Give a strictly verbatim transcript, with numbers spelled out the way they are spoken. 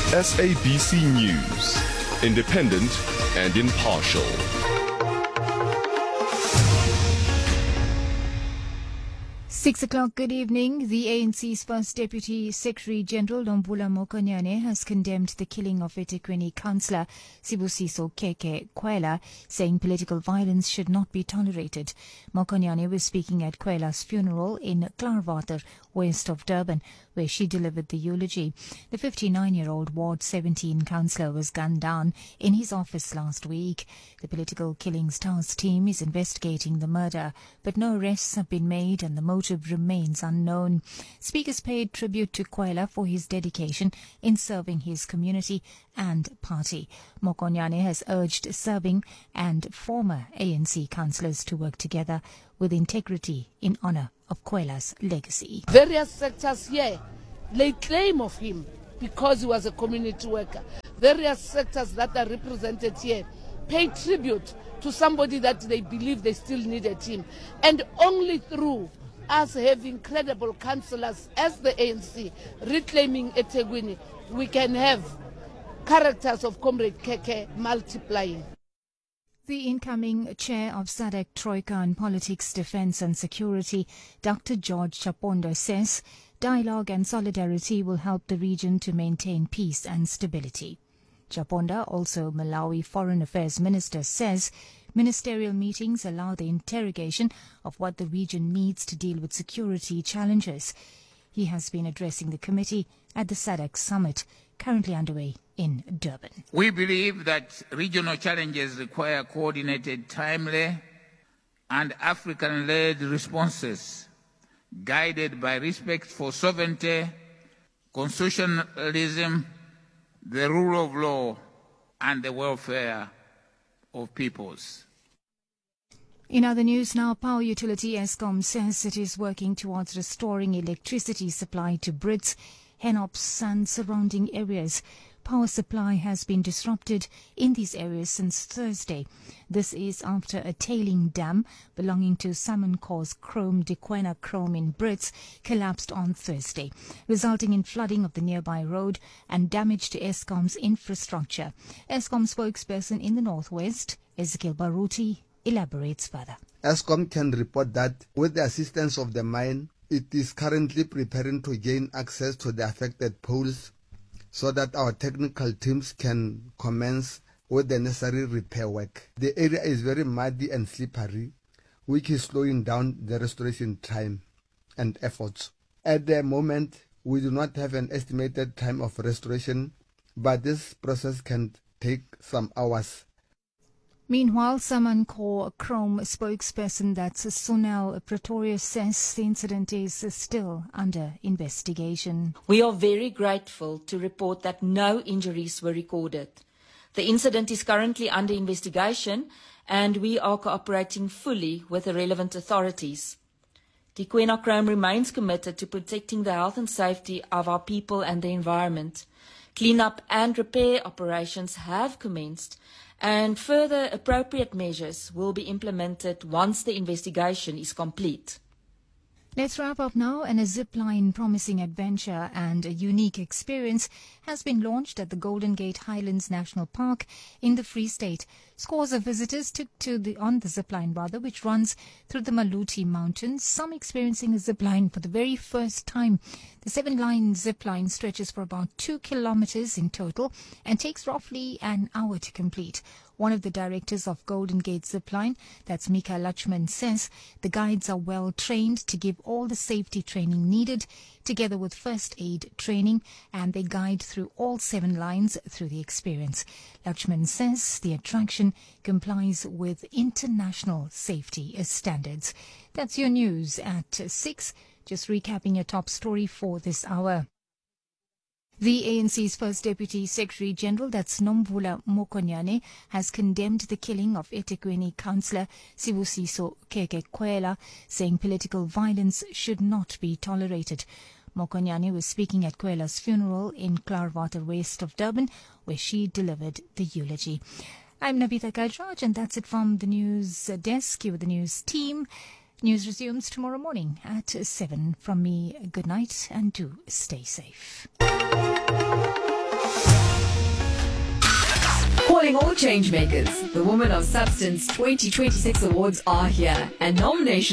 S A B C News, independent and impartial. Six o'clock, good evening. The A N C's first Deputy Secretary General, Nomvula Mokonyane, has condemned the killing of eThekwini councillor Sibusiso Keke Kwela, saying political violence should not be tolerated. Mokonyane was speaking at Kwela's funeral in Klaarwater, west of Durban, where she delivered the eulogy. The fifty-nine-year-old Ward seventeen councillor was gunned down in his office last week. The Political Killings Task Team is investigating the murder, but no arrests have been made and the motive remains unknown. Speakers paid tribute to Kwela for his dedication in serving his community and party. Mokonyane has urged serving and former A N C councillors to work together with integrity in honour of Kwela's legacy. Various sectors here lay claim of him because he was a community worker. Various sectors that are represented here pay tribute to somebody that they believe they still needed him. And only through us having credible councillors as the A N C reclaiming eThekwini, we can have characters of Comrade Keke multiplying. The incoming chair of SADC Troika on Politics, Defence and Security, Doctor George Chaponda, says dialogue and solidarity will help the region to maintain peace and stability. Chaponda, also Malawi Foreign Affairs Minister, says ministerial meetings allow the interrogation of what the region needs to deal with security challenges. He has been addressing the committee at the SADC Summit, currently underway in Durban. We believe that regional challenges require coordinated, timely and African-led responses, guided by respect for sovereignty, constitutionalism, the rule of law, and the welfare of peoples. In other news now, power utility Eskom says it is working towards restoring electricity supply to Brits, Henops and surrounding areas. Power supply has been disrupted in these areas since Thursday. This is after a tailing dam belonging to Salmoncor's Chrome Dikwena Chrome in Brits collapsed on Thursday, resulting in flooding of the nearby road and damage to Eskom's infrastructure. Eskom spokesperson in the northwest, Ezekiel Baruti, elaborates further. Eskom can report that with the assistance of the mine, it is currently preparing to gain access to the affected poles so that our technical teams can commence with the necessary repair work. The area is very muddy and slippery, which is slowing down the restoration time and efforts. At the moment, we do not have an estimated time of restoration, but this process can take some hours. Meanwhile, Salmoncor Chrome spokesperson, that's Sunel Pretorius, says the incident is still under investigation. We are very grateful to report that no injuries were recorded. The incident is currently under investigation and we are cooperating fully with the relevant authorities. Dikwena Chrome remains committed to protecting the health and safety of our people and the environment. Cleanup and repair operations have commenced, and further appropriate measures will be implemented once the investigation is complete. Let's wrap up now, and a zipline promising adventure and a unique experience has been launched at the Golden Gate Highlands National Park in the Free State. Scores of visitors took to the on the zipline rather, which runs through the Maluti Mountains, some experiencing a zipline for the very first time. The seven-line zipline stretches for about two kilometers in total and takes roughly an hour to complete. One of the directors of Golden Gate Zipline, that's Mika Lachman, says the guides are well trained to give all the safety training needed, together with first aid training, and they guide through all seven lines through the experience. Lachman says the attraction complies with international safety standards. That's your news at six. Just recapping your top story for this hour. The A N C's first Deputy Secretary General, that's Nomvula Mokonyane, has condemned the killing of eThekwini councillor Sibusiso Keke Kwela, saying political violence should not be tolerated. Mokonyane was speaking at Kwela's funeral in Klaarwater, west of Durban, where she delivered the eulogy. I'm Nabitha Gajraj, and that's it from the news desk. You with the news team. News resumes tomorrow morning at seven. From me, good night and do stay safe. Inspiring all changemakers, the Women of Substance twenty twenty-six awards are here, and nominations